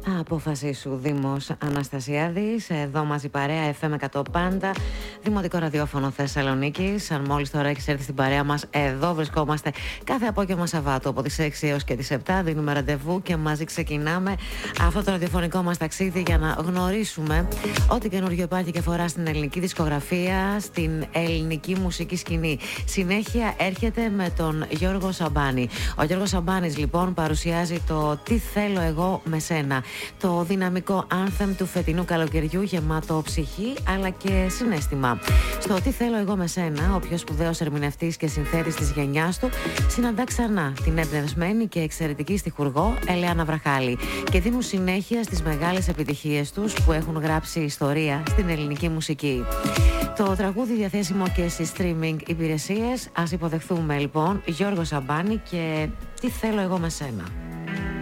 Απόφαση σου, Δήμος Αναστασιάδης. Εδώ μαζί παρέα, FM 100 πάντα. Δημοτικό ραδιόφωνο Θεσσαλονίκης. Αν μόλις τώρα έχεις έρθει στην παρέα μας, εδώ βρισκόμαστε κάθε απόγευμα Σαββάτου από τις 6 έως και τις 7. Δίνουμε ραντεβού και μαζί ξεκινάμε αυτό το ραδιοφωνικό μας ταξίδι για να γνωρίσουμε ό,τι καινούργιο υπάρχει και αφορά στην ελληνική δισκογραφία, στην ελληνική μουσική σκηνή. Συνέχεια έρχεται με τον Γιώργο Σαμπάνη. Ο Γιώργος Σαμπάνης λοιπόν παρουσιάζει το «Τι θέλω εγώ με σένα». Το δυναμικό anthem του φετινού καλοκαιριού, γεμάτο ψυχή αλλά και συναίσθημα. Στο «Τι θέλω εγώ με σένα», ο πιο σπουδαίος ερμηνευτής και συνθέτης της γενιάς του συναντά ξανά την εμπνευσμένη και εξαιρετική στιχουργό Ελεάνα Βραχάλη και δίνουν συνέχεια στις μεγάλες επιτυχίες τους που έχουν γράψει ιστορία στην ελληνική μουσική. Το τραγούδι διαθέσιμο και στις streaming υπηρεσίες. Ας υποδεχθούμε λοιπόν Γιώργο Σαμπάνη και «Τι θέλω εγώ με σένα».